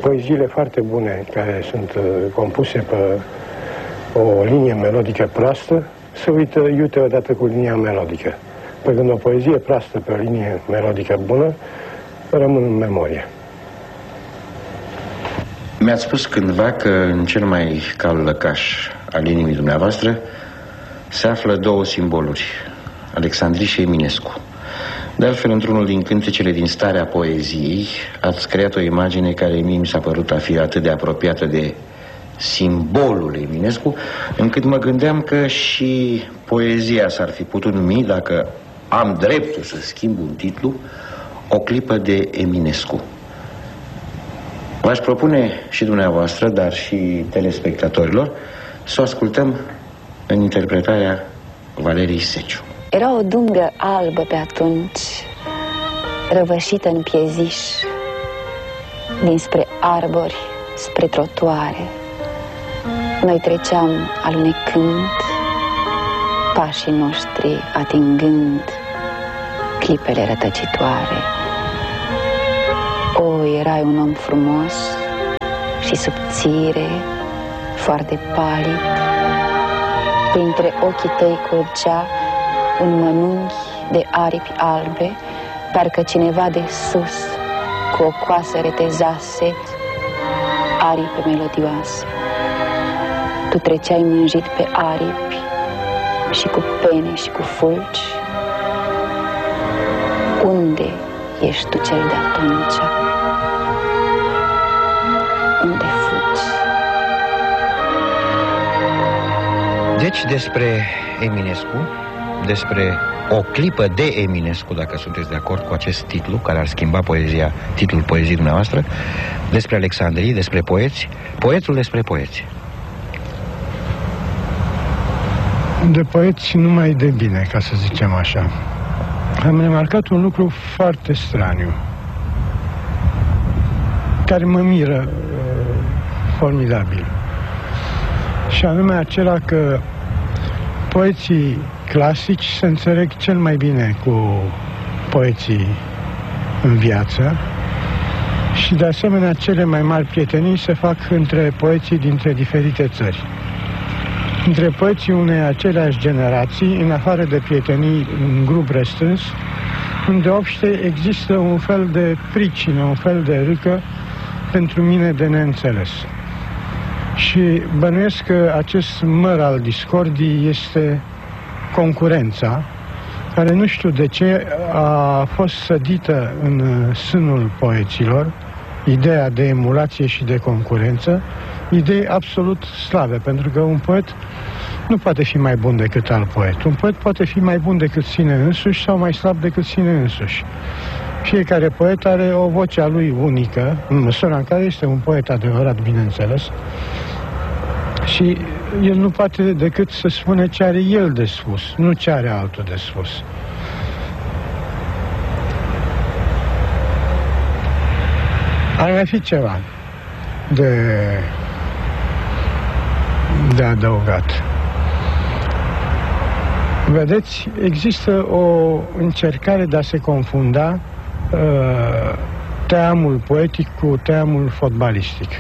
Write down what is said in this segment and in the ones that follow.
poeziile foarte bune care sunt compuse pe o linie melodică proastă se uită iute odată cu linia melodică. Pe când o poezie proastă pe o linie melodică bună rămân în memorie. Mi-ați spus cândva că în cel mai cald lăcaș al inimii dumneavoastră se află două simboluri, Alexandrii și Eminescu. De altfel, într-unul din cântecele din Starea Poeziei, ați creat o imagine care mie mi s-a părut a fi atât de apropiată de simbolul Eminescu, încât mă gândeam că și poezia s-ar fi putut numi, dacă am dreptul să schimb un titlu, O clipă de Eminescu. V-aș propune și dumneavoastră, dar și telespectatorilor, să o ascultăm în interpretarea Valeriei Seciu. Era o dungă albă pe atunci, răvășită în pieziș, dinspre arbori spre trotuare. Noi treceam alunecând, pașii noștri atingând clipele rătăcitoare. O, erai un om frumos și subțire, foarte palid. Printre ochii tăi curgea un mănunchi de aripi albe, parcă cineva de sus cu o coasă retezase aripi melodioase. Tu treceai mânjit pe aripi și cu pene și cu fulgi. Unde ești tu cel de atunci? Unde fugi? Deci despre Eminescu, despre o clipă de Eminescu, dacă sunteți de acord cu acest titlu, care ar schimba poezia, titlul poeziei dumneavoastră, despre Alexandrii, despre poeți, poetul despre poeți. De poeți numai de bine, ca să zicem așa. Am remarcat un lucru foarte straniu, care mă miră formidabil. Și anume acela că poeții clasici se înțeleg cel mai bine cu poeții în viață și de asemenea cele mai mari prietenii se fac între poeții dintre diferite țări. Între poeții unei aceleași generații, în afară de prietenii în grup restrâns, îndeopște există un fel de pricină, un fel de râcă pentru mine de neînțeles. Și bănuiesc că acest măr al discordii este concurența, care nu știu de ce a fost sădită în sânul poeților, ideea de emulație și de concurență, idei absolut slabe, pentru că un poet nu poate fi mai bun decât alt poet. Un poet poate fi mai bun decât sine însuși sau mai slab decât sine însuși. Fiecare poet are o voce a lui unică, în măsura în care este un poet adevărat, bineînțeles, și el nu poate decât să spune ce are el de spus, nu ce are altul de spus. Ar mai fi ceva de adăugat. Vedeți, există o încercare de a se confunda teamul poetic cu teamul fotbalistic.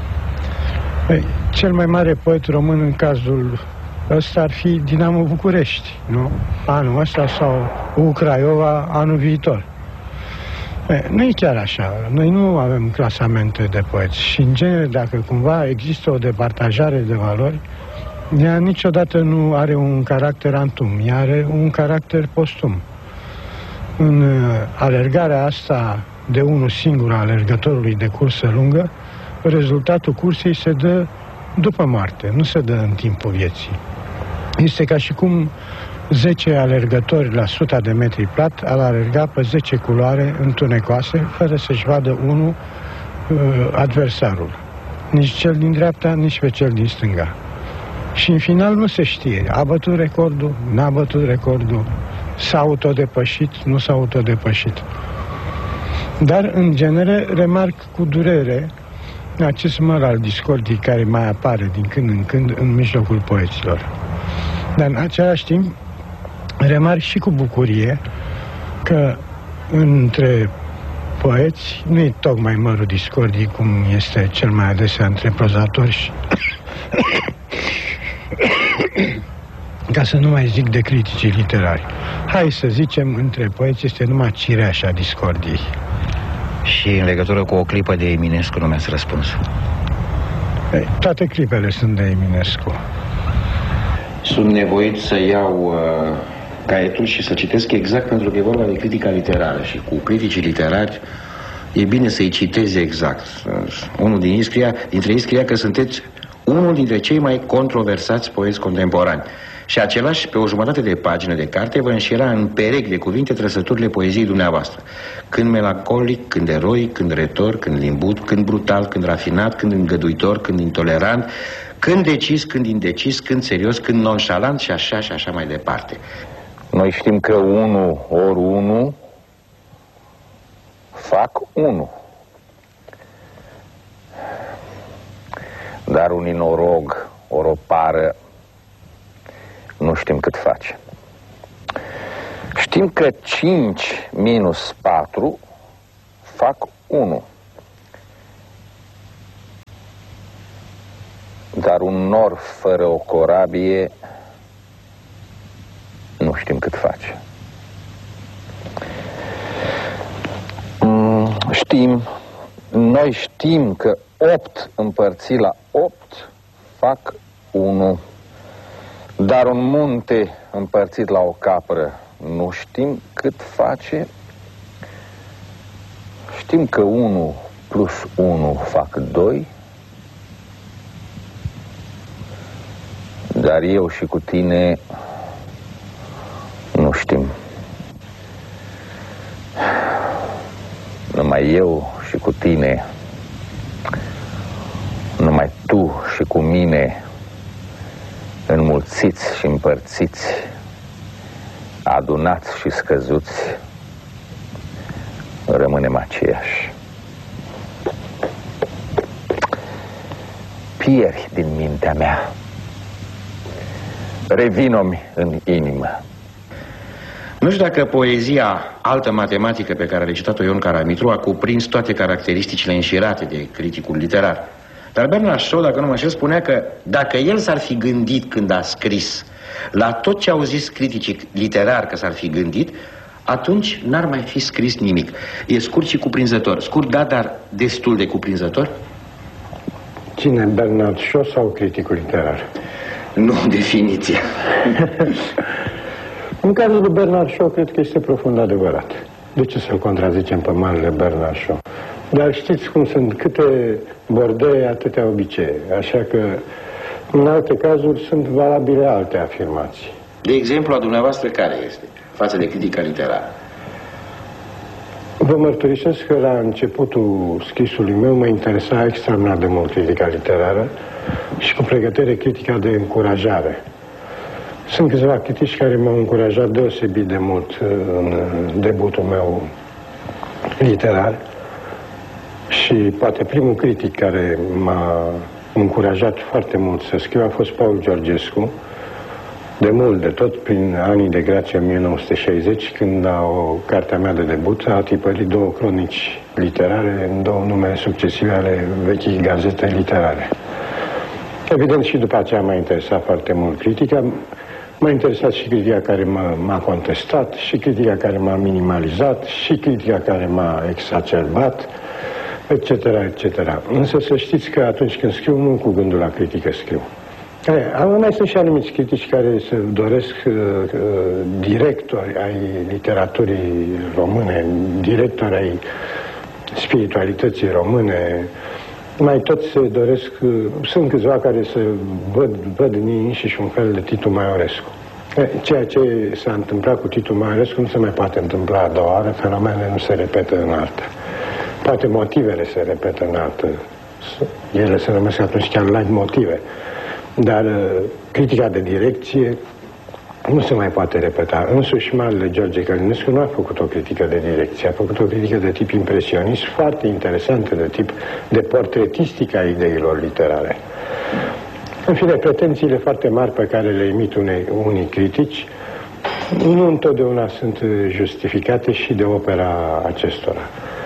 Cel mai mare poet român în cazul ăsta ar fi Dinamo București, nu? Anul ăsta sau Craiova anul viitor. Nu e chiar așa. Noi nu avem clasamente de poeți și, în genere, dacă cumva există o departajare de valori, ea niciodată nu are un caracter antum, ea are un caracter postum. În alergarea asta de unul singur a alergătorului de cursă lungă, rezultatul cursei se dă după moarte, nu se dă în timpul vieții. Este ca și cum 10 alergători la 100 de metri plat ar alerga pe 10 culoare întunecoase, fără să-și vadă unul adversarul. Nici cel din dreapta, nici pe cel din stânga. Și în final nu se știe. A bătut recordul, n-a bătut recordul, s-a autodepășit, nu s-a autodepășit. Dar, în genere, remarc cu durere acest măr al discordii care mai apare din când în când în mijlocul poeților. Dar, în același timp, remarc și cu bucurie că între poeți, nu e tocmai mărul discordii cum este cel mai adesea între prozatori și ca să nu mai zic de criticii literari. Hai să zicem, între poeți este numai cireașa discordiei. Și în legătură cu o clipă de Eminescu nu mi-ați răspuns. Toate clipele sunt de Eminescu. Sunt nevoit să iau caietul și să citesc exact pentru că e vorba de critica literară și cu criticii literari e bine să-i citezi exact. Unul dintre ei scria că sunteți unul dintre cei mai controversați poeți contemporani. Și același, pe o jumătate de pagină de carte, vă înșira în perechi de cuvinte trăsăturile poeziei dumneavoastră. Când melancolic, când eroic, când retor, când limbut, când brutal, când rafinat, când îngăduitor, când intolerant, când decis, când indecis, când serios, când nonșalant și așa mai departe. Noi știm că 1 ori 1 fac 1. Dar un inorog ori o pară nu știm cât face. Știm că 5 minus 4 fac 1. Dar un nor fără o corabie nu știm cât face. Noi știm că 8 împărțit la 8 fac 1. Dar un munte împărțit la o capră nu știm cât face. Știm că 1 plus 1 fac 2. Dar eu și cu tine nu știm. Numai eu și cu tine, numai tu și cu mine, înmulțiți și împărțiți, adunați și scăzuți, rămânem aceiași. Pieri din mintea mea, revino-mi în inimă. Nu știu dacă poezia Altă matematică pe care a recitat-o Ion Caramitru a cuprins toate caracteristicile înșirate de criticul literar. Dar Bernard Shaw, dacă nu mă înșel, spunea că dacă el s-ar fi gândit când a scris la tot ce au zis criticii literari că s-ar fi gândit, atunci n-ar mai fi scris nimic. E scurt și cuprinzător. Scurt, da, dar destul de cuprinzător? Cine, Bernard Shaw sau criticul literar? Nu, definiția. În cazul lui Bernard Shaw, cred că este profund adevărat. De ce să-l contrazicem pe marele Bernard Shaw? Dar știți cum sunt, câte bordee, atâtea obicei. Așa că, în alte cazuri, sunt valabile alte afirmații. De exemplu, a dumneavoastră care este, față de critica literară? Vă mărturisesc că la începutul scrisului meu mă interesa extraordinar de mult critica literară și cu pregătire critica de încurajare. Sunt câțiva critici care m-au încurajat deosebit de mult în debutul meu literar și poate primul critic care m-a încurajat foarte mult să scriu a fost Paul Georgescu, de mult, de tot prin anii de grație 1960, când la o cartea mea de debut a tipărit 2 cronici literare în 2 nume succesive ale vechii gazete literare. Evident, și după aceea m-a interesat foarte mult critica. M-a interesat și critica care m-a contestat, și critica care m-a minimalizat, și critica care m-a exacerbat, etc., etc. Însă să știți că atunci când scriu, nu cu gândul la critică scriu. Mai sunt și anumiți critici care se doresc directori ai literaturii române, directori ai spiritualității române. Mai tot se doresc, sunt câțiva care se văd în ei înșiși un fel de Titu Maiorescu. Ceea ce s-a întâmplat cu Titu Maiorescu nu se mai poate întâmpla a doua oară, fenomenele nu se repetă în artă. Poate motivele se repetă în artă, ele se numesc atunci chiar light motive. Dar critica de direcție nu se mai poate repeta. Însuși marele George Călinescu nu a făcut o critică de direcție, a făcut o critică de tip impresionist, foarte interesantă, de tip de portretistică a ideilor literare. În fine, pretențiile foarte mari pe care le emit unii critici nu întotdeauna sunt justificate și de opera acestora.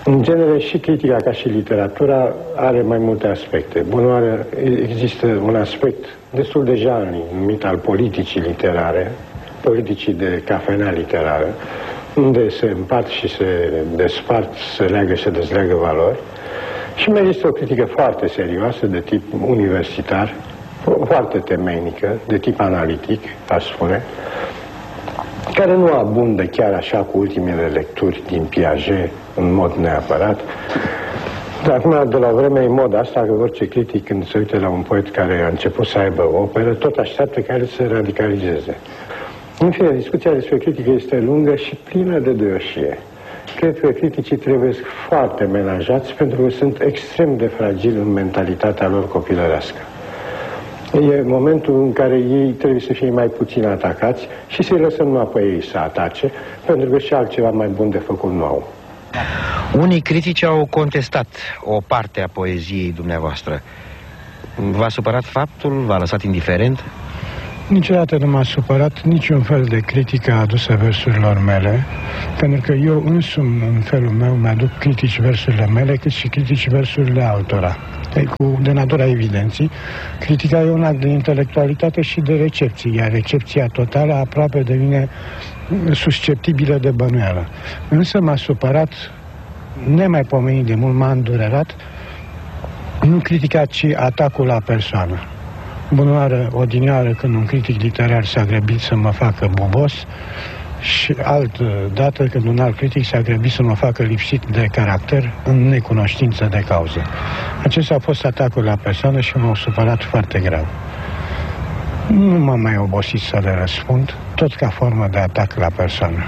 În genere, și critica ca și literatura are mai multe aspecte. Bunoară, există un aspect destul de jalnic, numit al politicii literare, politicii de cafenea literară, unde se împart și se despart, se leagă și se dezleagă valori. Și mai este o critică foarte serioasă, de tip universitar, foarte temeinică, de tip analitic, aș spune, care nu abundă chiar așa cu ultimele lecturi din Piaget în mod neapărat. Dar acum, de la o vreme, e moda asta, că orice critic, când se uite la un poet care a început să aibă o operă, tot așteaptă care să se radicalizeze. În fine, discuția despre critică este lungă și plină de duioșie. Cred că criticii trebuie foarte menajați, pentru că sunt extrem de fragili în mentalitatea lor copilărească. E momentul în care ei trebuie să fie mai puțin atacați și să-i lăsăm numai pe ei să atace, pentru că și altceva mai bun de făcut nu au. Unii critici au contestat o parte a poeziei dumneavoastră. V-a supărat faptul? V-a lăsat indiferent? Niciodată nu m-a supărat niciun fel de critică adusă versurilor mele, pentru că eu însumi, în felul meu, mi-aduc critici versurile mele, cât și critici versurile altora. De natura evidenții, critica e una de intelectualitate și de recepție, iar recepția totală aproape devine susceptibilă de bănuială. Însă m-a supărat, nemaipomenit de mult, m-a îndurerat, nu critica, ci atacul la persoană. Bunoară odinioară, când un critic literar s-a grăbit să mă facă bubos, și altă dată când un alt critic s-a grăbit să mă facă lipsit de caracter în necunoștință de cauză. Acesta a fost atacul la persoană și m-au supărat foarte grav. Nu m-am mai obosit să le răspund, tot ca formă de atac la persoană.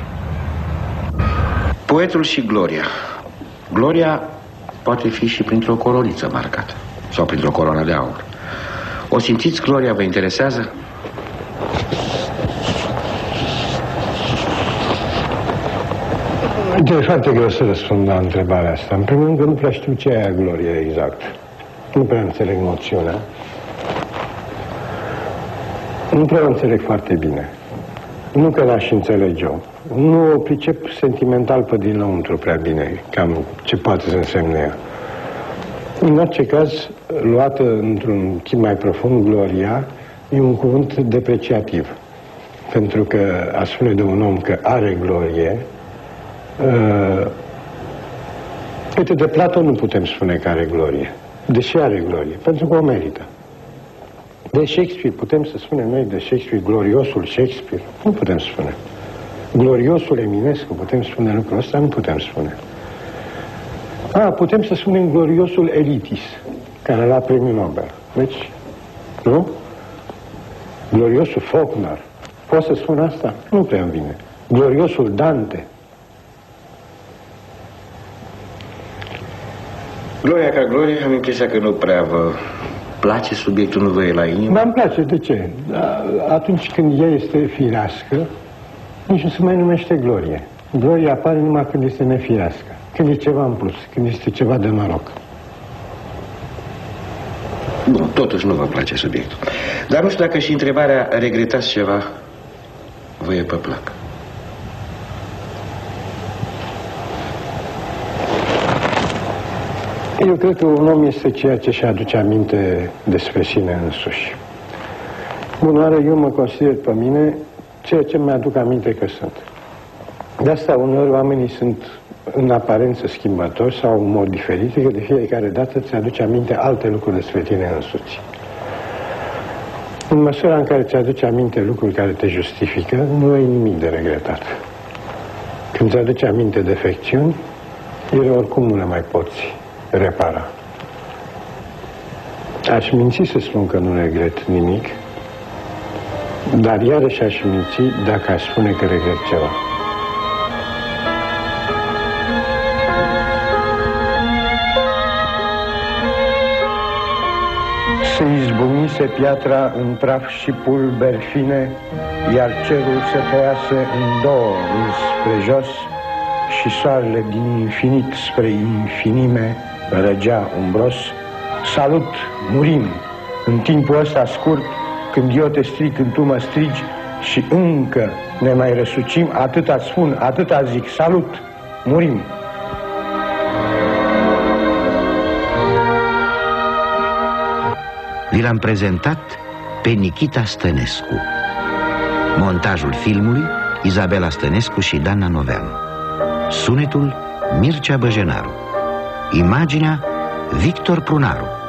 Poetul și gloria. Gloria poate fi și printr-o coroniță marcată sau printr-o coroană de aur. O simțiți, gloria vă interesează? E foarte greu să răspund la întrebarea asta. În primul rând că nu prea știu ce e glorie exact. Nu prea înțeleg noțiunea. Nu prea înțeleg foarte bine. Nu că n-aș înțelege-o. Nu o pricep sentimental pe dinăuntru prea bine, cam ce poate să însemne ea. În orice caz, luată într-un chip mai profund, gloria e un cuvânt depreciativ. Pentru că a spune de un om că are glorie, uite, de Platon nu putem spune că are glorie, deși are glorie, pentru că o merită. De Shakespeare, putem să spunem noi de Shakespeare, gloriosul Shakespeare? Nu putem spune. Gloriosul Eminescu, putem spune lucrul ăsta? Nu putem spune. Putem să spunem gloriosul Elitis, care a luat premiul Nobel. Deci, nu? Gloriosul Faulkner. Pot să spun asta? Nu prea îmi vine. Gloriosul Dante. Gloria ca glorie, am impresia că nu prea vă place subiectul, nu vă e la inimă? Dar îmi place, de ce? Atunci când ea este firească, nici nu se mai numește glorie. Gloria apare numai când este nefirească, când e ceva în plus, când este ceva de noroc. Bun, totuși nu vă place subiectul. Dar nu știu dacă și întrebarea regretați ceva vă e pe plac. Eu cred că un om este ceea ce și aduce aminte despre sine însuși. Bunoară, eu mă consider pe mine ceea ce mi-aduc aminte că sunt. De asta uneori oamenii sunt în aparență schimbători sau în mod diferit, că de fiecare dată ți aduce aminte alte lucruri despre tine însuți. În măsura în care ți aduce aminte lucruri care te justifică, nu ai nimic de regretat. Când ți aduce aminte defecțiuni, ele oricum nu le mai poți repara. Aș minți să spun că nu regret nimic, dar iarăși aș minți dacă aș spune că regret ceva. Se izbumise piatra în praf și pulberi fine, iar cerul se tăiase în două înspre jos și soarele din infinit spre infinime răgea umbros. Salut, murim! În timpul ăsta scurt, când eu te strig, când tu mă strigi și încă ne mai răsucim, atâta spun, atâta zic, salut, murim! vi l-am prezentat pe Nikita Stănescu. Montajul filmului Izabela Stănescu și Dana Noveanu. Sunetul Mircea Băjenaru. Imaginea Victor Prunaru.